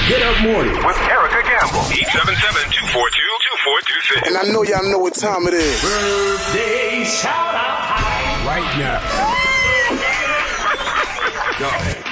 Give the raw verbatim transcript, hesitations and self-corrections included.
Get Up Morning with Erica Gamble. eight seven seven, two four two, two four two six. And I know y'all know what time it is. Birthday shout out right now. Go ahead.